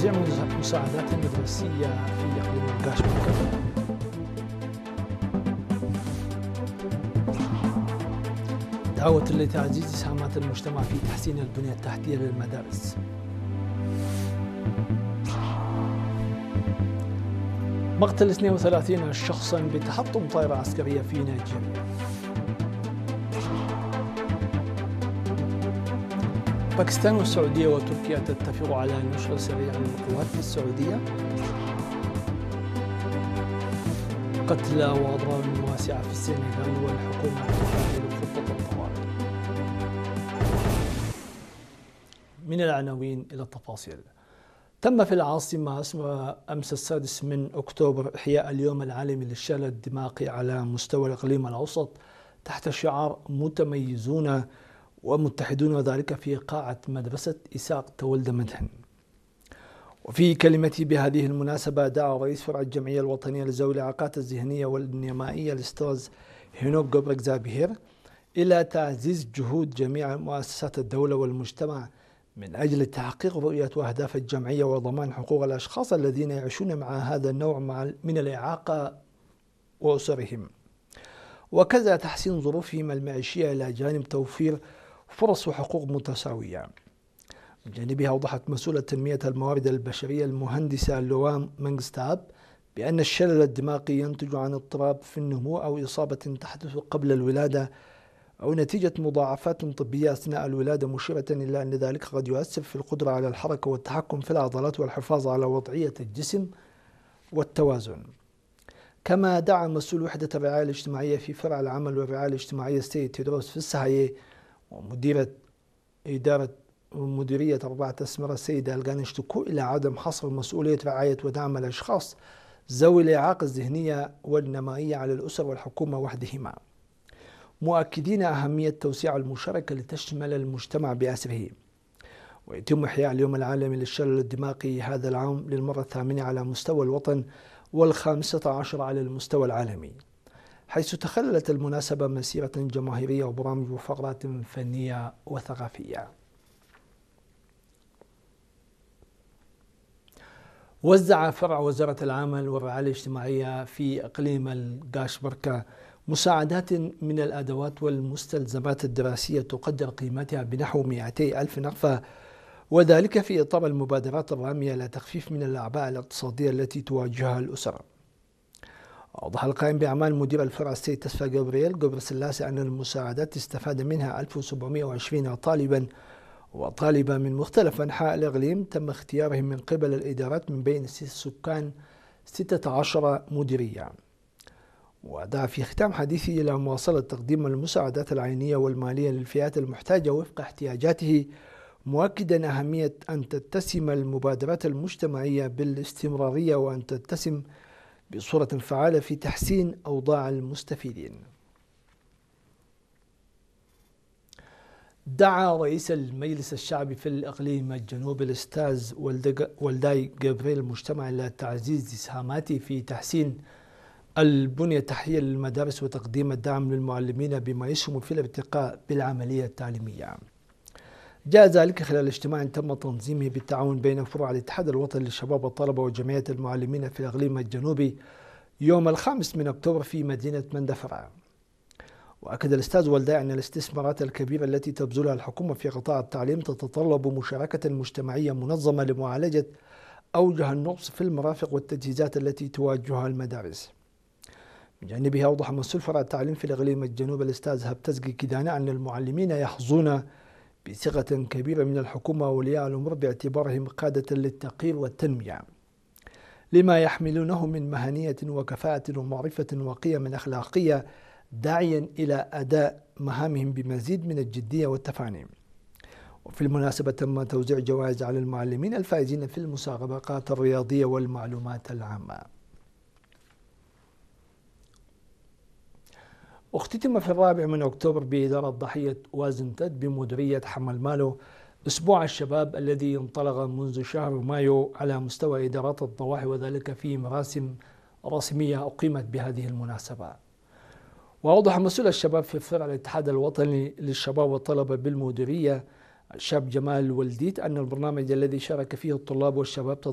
توزيع مساعدات مدرسية في إقليم القاشقر. دعوة لتعزيز إسهامات المجتمع في تحسين البنية التحتية للمدارس. مقتل 32 شخصا بتحطم طائرة عسكرية في نيجيريا. باكستان والسعودية وتركيا تتفق على نشر سريع للقوات في السعودية. قتلى وأضرار واسعة في السنغال والحكومة تفعل خطة الطوارئ. من العناوين إلى التفاصيل. تم في العاصمة أمس 6 أكتوبر إحياء اليوم العالمي للشلل الدماغي على مستوى الإقليم الأوسط تحت شعار متميزون ومتحدون، وذلك في قاعة مدرسة إساق تولد مدهن. وفي كلمته بهذه المناسبة دعا رئيس فرع الجمعية الوطنية لذوي الإعاقات الذهنية والنمائية الأستاذ هينوك جوبرك زابير إلى تعزيز جهود جميع مؤسسات الدولة والمجتمع من أجل تحقيق رؤية وأهداف الجمعية وضمان حقوق الأشخاص الذين يعيشون مع هذا النوع من الإعاقة وأسرهم، وكذا تحسين ظروفهم المعيشية إلى جانب توفير فرص وحقوق متساوية. من جانبها أوضحت مسؤولة تنمية الموارد البشرية المهندسة لوام منغستاب بأن الشلل الدماغي ينتج عن اضطراب في النمو أو إصابة تحدث قبل الولادة أو نتيجة مضاعفات طبية أثناء الولادة، مشيرة إلى أن ذلك قد يؤثر في القدرة على الحركة والتحكم في العضلات والحفاظ على وضعية الجسم والتوازن. كما دعا مسؤول وحدة الرعاية الاجتماعية في فرع العمل والرعاية الاجتماعية السيد تيدروس في السهاية ومديرية 4 أسمرة السيدة ألقان اشتكوا إلى عدم حصر مسؤولية رعاية ودعم الأشخاص ذوي الإعاقة الذهنية والنمائية على الأسر والحكومة وحدهما، مؤكدين أهمية توسيع المشاركة لتشمل المجتمع بأسره. ويتم إحياء اليوم العالمي للشلل الدماغي هذا العام للمرة 8 على مستوى الوطن وال15 على المستوى العالمي، حيث تخللت المناسبة مسيرة جماهيرية وبرامج وفقرات فنية وثقافية. وزع فرع وزارة العمل والرعاية الاجتماعية في إقليم القاشبركة مساعدات من الأدوات والمستلزمات الدراسية تقدر قيمتها بنحو 200 ألف نقفة، وذلك في إطار المبادرات الرامية لتخفيف من الأعباء الاقتصادية التي تواجهها الأسر. أوضح القائم بأعمال مدير الفرع السيد تسفى جبريل جبر سلاسة أن المساعدات استفاد منها 1720 طالبا وطالبة من مختلف أنحاء الإقليم تم اختيارهم من قبل الإدارات من بين سكان 16 مديرية. ودعا في ختام حديثه إلى مواصلة تقديم المساعدات العينية والمالية للفئات المحتاجة وفق احتياجاته، مؤكدا أهمية أن تتسم المبادرات المجتمعية بالاستمرارية وأن تتسم بصورة فعالة في تحسين أوضاع المستفيدين. دعا رئيس المجلس الشعبي في الإقليم الجنوبي الأستاذ ولداي جبريل المجتمع إلى تعزيز إسهاماته في تحسين البنية التحتية للمدارس وتقديم الدعم للمعلمين بما يسهم في الارتقاء بالعملية التعليمية. جاء ذلك خلال اجتماع تم تنظيمه بالتعاون بين فروع الاتحاد الوطني للشباب والطلبة وجمعية المعلمين في الإقليم الجنوبي يوم 5 أكتوبر في مدينة مندفرة. وأكد الأستاذ ولداي أن الاستثمارات الكبيرة التي تبذلها الحكومة في قطاع التعليم تتطلب مشاركة مجتمعية منظمة لمعالجة أوجه النقص في المرافق والتجهيزات التي تواجهها المدارس. من جانبها أوضح مسؤول فرع التعليم في الإقليم الجنوبي الأستاذ هبتزقي كدانة أن المعلمين يحظون بثقة كبيرة من الحكومة وأولياء الأمور باعتبارهم قادة للتغيير والتنمية، لما يحملونه من مهنية وكفاءة ومعرفة وقيم أخلاقية، داعيا إلى أداء مهامهم بمزيد من الجدية والتفاني. وفي المناسبة تم توزيع جوائز على المعلمين الفائزين في المسابقات الرياضية والمعلومات العامة. اختتم في 4 أكتوبر بإدارة ضحية وازنتد بمديرية حمل مالو أسبوع الشباب الذي انطلق منذ شهر مايو على مستوى إدارات الضواحي، وذلك في مراسم رسمية أقيمت بهذه المناسبة. وأوضح مسؤول الشباب في فرع الاتحاد الوطني للشباب والطلبة بالمديرية الشاب جمال ولديت أن البرنامج الذي شارك فيه الطلاب والشباب